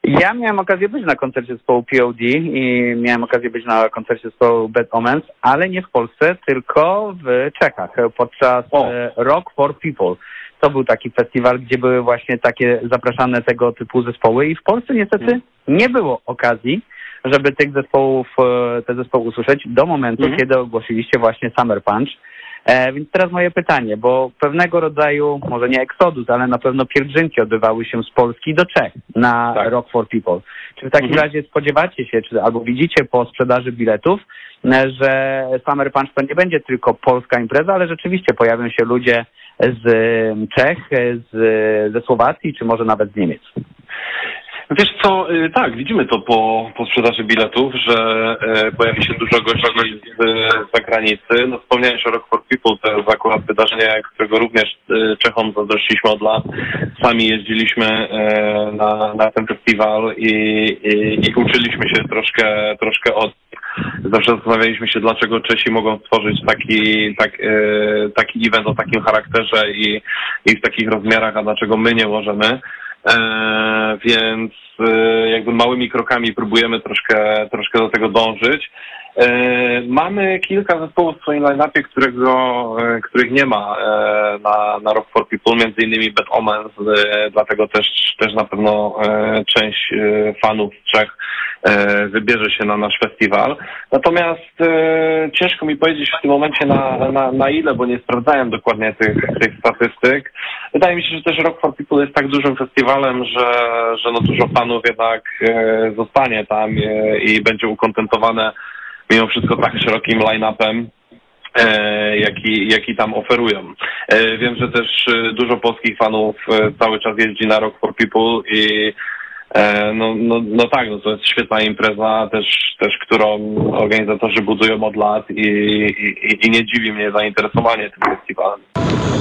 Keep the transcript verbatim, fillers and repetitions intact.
Ja miałem okazję być na koncercie zespołu P O D i miałem okazję być na koncercie zespołu Bad Omens, ale nie w Polsce, tylko w Czechach podczas o. Rock for People. To był taki festiwal, gdzie były właśnie takie zapraszane tego typu zespoły i w Polsce niestety nie było okazji, żeby tych zespołów, te zespoły usłyszeć do momentu, mm. kiedy ogłosiliście właśnie Summer Punch. E, więc teraz moje pytanie, bo pewnego rodzaju, może nie eksodus, ale na pewno pielgrzymki odbywały się z Polski do Czech na tak. Rock for People. Czy w takim mm. razie spodziewacie się, czy albo widzicie po sprzedaży biletów, że Summer Punch to nie będzie tylko polska impreza, ale rzeczywiście pojawią się ludzie z Czech, z, ze Słowacji, czy może nawet z Niemiec? Wiesz co, tak, widzimy to po, po sprzedaży biletów, że e, pojawi się dużo gości z, z zagranicy. No wspomniałeś o Rock for People, to jest akurat wydarzenie, którego również e, Czechom zazdrościliśmy od lat. Sami jeździliśmy e, na, na ten festiwal i, i, i uczyliśmy się troszkę, troszkę od... Zawsze zastanawialiśmy się, dlaczego Czesi mogą stworzyć taki, tak, e, taki event o takim charakterze i, i w takich rozmiarach, a dlaczego my nie możemy. E, więc e, jakby małymi krokami próbujemy troszkę, troszkę do tego dążyć. E, mamy kilka zespołów w swoim line-upie, którego, e, których nie ma e, na, na Rock for People, między innymi Bad Omens, e, dlatego też, też na pewno e, część e, fanów z Czech e, wybierze się na nasz festiwal. Natomiast e, ciężko mi powiedzieć w tym momencie na, na, na ile, bo nie sprawdzałem dokładnie tych, tych statystyk. Wydaje mi się, że też Rock for People jest tak dużym festiwalem, że, że no dużo fanów jednak e, zostanie tam e, i będzie ukontentowane mimo wszystko tak szerokim line-upem, e, jaki, jaki tam oferują. E, wiem, że też dużo polskich fanów e, cały czas jeździ na Rock for People i e, no, no, no tak, no to jest świetna impreza, też, też którą organizatorzy budują od lat i, i, i nie dziwi mnie zainteresowanie tym festiwalem.